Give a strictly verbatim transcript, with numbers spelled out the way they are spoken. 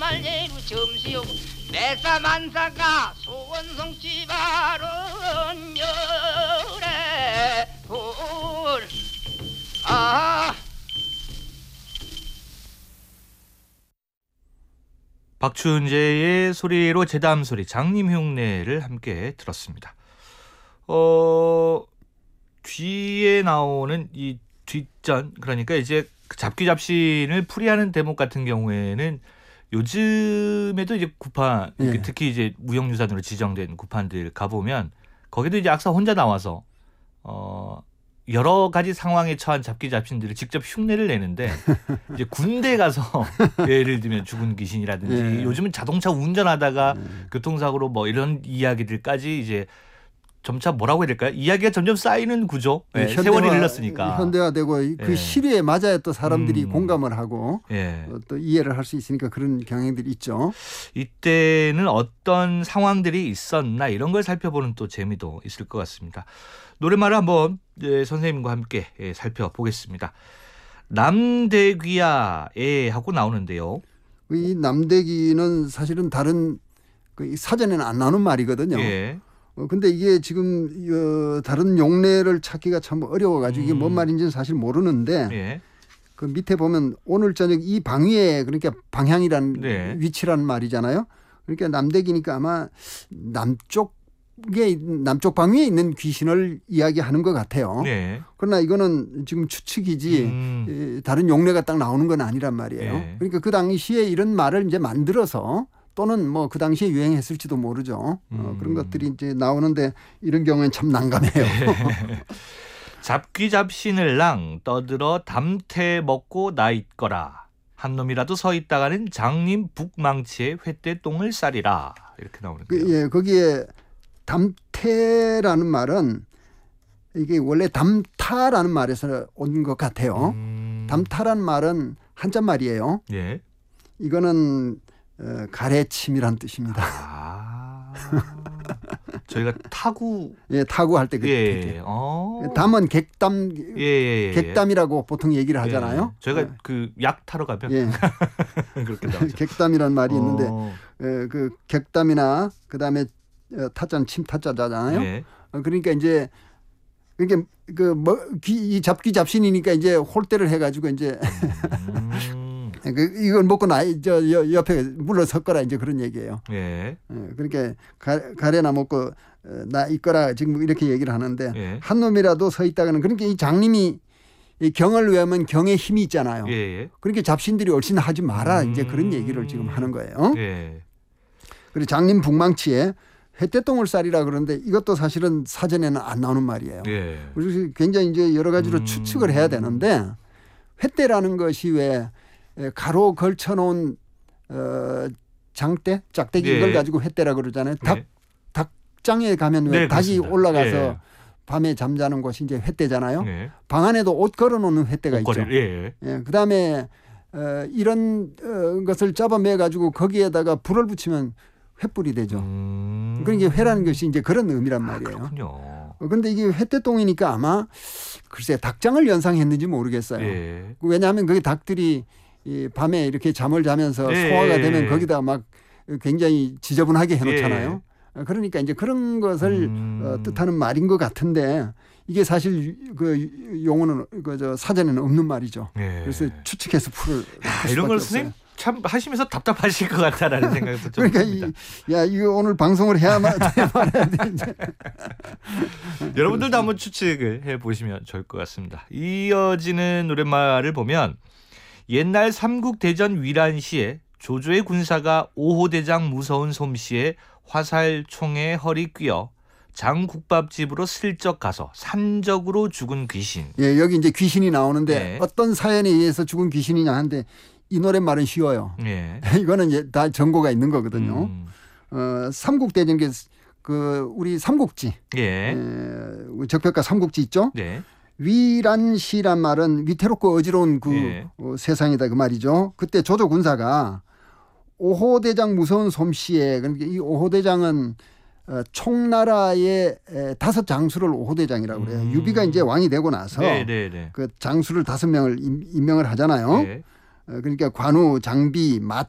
말내루 점시오 매사만사가 소원성 지바른 열에 돌 아. 박춘재의 소리로 제담 소리 장님 흉내를 함께 들었습니다. 어 뒤에 나오는 이 뒷전 그러니까 이제 잡기 잡신을 풀이하는 대목 같은 경우에는 요즘에도 이제 구판 예. 특히 이제 무형유산으로 지정된 구판들 가보면 거기도 이제 악사 혼자 나와서 어 여러 가지 상황에 처한 잡기 잡신들을 직접 흉내를 내는데 이제 군대 가서 예를 들면 죽은 귀신이라든지 예. 요즘은 자동차 운전하다가 예. 교통사고로 뭐 이런 이야기들까지 이제 점차 뭐라고 해야 될까요? 이야기가 점점 쌓이는 구조. 네, 현대화, 세월이 흘렀으니까. 현대화되고 그 예. 시류에 맞아야 또 사람들이 음. 공감을 하고 예. 또 이해를 할 수 있으니까 그런 경향들이 있죠. 이때는 어떤 상황들이 있었나 이런 걸 살펴보는 또 재미도 있을 것 같습니다. 노랫말을 한번 예, 선생님과 함께 예, 살펴보겠습니다. 남대귀야에 하고 나오는데요. 이 남대기는 사실은 다른 그 사전에는 안 나오는 말이거든요. 예. 어, 근데 이게 지금 어, 다른 용례를 찾기가 참 어려워가지고 이게 뭔 음. 말인지는 사실 모르는데 예. 그 밑에 보면 오늘 저녁 이 방위에 그러니까 방향이란 네. 위치란 말이잖아요. 그러니까 남대기니까 아마 남쪽에 남쪽 방위에 있는 귀신을 이야기하는 것 같아요. 네. 그러나 이거는 지금 추측이지 음. 에, 다른 용례가 딱 나오는 건 아니란 말이에요. 예. 그러니까 그 당시에 이런 말을 이제 만들어서 또는 뭐 그 당시에 유행했을지도 모르죠. 음. 어, 그런 것들이 이제 나오는데 이런 경우에는 참 난감해요. 잡기 잡신을랑 떠들어 담태 먹고 나 있거라. 한 놈이라도 서 있다가는 장님 북망치에 회떼똥을 싸리라. 이렇게 나오는데요. 그, 예, 거기에 담태라는 말은 이게 원래 담타라는 말에서 온 것 같아요. 음. 담타라는 말은 한자 말이에요. 예. 이거는 어, 가래침이란 뜻입니다. 아. 저희가 타구 예, 타구할 때 그. 예. 어. 담은 객담, 예, 예, 예. 객담이라고 보통 얘기를 하잖아요. 예. 저희가 예. 그 약 타러 가면 예. 그렇게 나오죠. 객담이라는 말이 있는데 어. 예, 그 객담이나 그다음에 어, 타자는 침타자잖아요. 예. 어, 그러니까 이제 그게 그뭐이 잡기 잡신이니까 이제 홀대를 해가지고 이제 음. 그 이걸 먹고 나저 옆에 물러섰거라 이제 그런 얘기예요. 예. 예, 그러니까 가, 가래나 먹고 어, 나 있거라 지금 이렇게 얘기를 하는데 예. 한 놈이라도 서 있다가는 그러니까 이 장님이 이 경을 외우면 경에 힘이 있잖아요. 예. 예. 그러니까 잡신들이 얼씬 하지 마라 음. 이제 그런 얘기를 지금 하는 거예요. 예. 그리고 장님 북망치에 회떼똥을 쌀이라 그러는데 이것도 사실은 사전에는 안 나오는 말이에요. 예. 그래서 굉장히 이제 여러 가지로 음. 추측을 해야 되는데 회떼라는 것이 왜 가로 걸쳐놓은 어, 장대, 짝대기 예. 이걸 가지고 회떼라 그러잖아요. 닭, 네. 닭장에 가면 왜 네, 닭이 그렇습니다. 올라가서 예. 밤에 잠자는 곳이 이제 회떼잖아요. 네. 방 안에도 옷 걸어놓는 회떼가 있죠. 옷걸이. 예. 예, 그다음에 어, 이런 어, 것을 잡아매 가지고 거기에다가 불을 붙이면 횃불이 되죠. 음. 그러니까 회라는 것이 이제 그런 의미란 말이에요. 아, 그렇군요. 그런데 이게 회떼똥이니까 아마 글쎄 닭장을 연상했는지 모르겠어요. 예. 왜냐하면 거기 닭들이 이 밤에 이렇게 잠을 자면서 예. 소화가 되면 거기다 막 굉장히 지저분하게 해놓잖아요. 예. 그러니까 이제 그런 것을 음. 어, 뜻하는 말인 것 같은데 이게 사실 그 용어는 그저 사전에는 없는 말이죠. 예. 그래서 추측해서 풀을 야, 이런 걸 선생님 참 하시면서 답답하실 것 같다라는 생각도 좀 그러니까 듭니다. 이, 야 이거 오늘 방송을 해야만 해야 돼 이제. 여러분들도 한번 추측을 해보시면 좋을 것 같습니다. 이어지는 노랫말을 보면 옛날 삼국대전 위란시에 조조의 군사가 오호대장 무서운 솜씨에 화살총에 허리 꿰어 장국밥집으로 슬쩍 가서 산적으로 죽은 귀신. 예, 여기 이제 귀신이 나오는데 네. 어떤 사연에 의해서 죽은 귀신이냐 하는데 이 노랫말은 쉬워요. 예. 이거는 이제 다 전고가 있는 거거든요. 음. 어, 삼국대전 그 우리 삼국지, 예. 에, 적벽가 삼국지 있죠. 네. 위란시란 말은 위태롭고 어지러운 그 예. 어, 세상이다 그 말이죠. 그때 조조 군사가 오호대장 무서운 솜씨에 그러니까 이 오호대장은 어, 총나라의 에, 다섯 장수를 오호대장이라고 그래요. 음. 유비가 이제 왕이 되고 나서 네, 네, 네. 그 장수를 다섯 명을 임, 임명을 하잖아요. 예. 어, 그러니까 관우, 장비,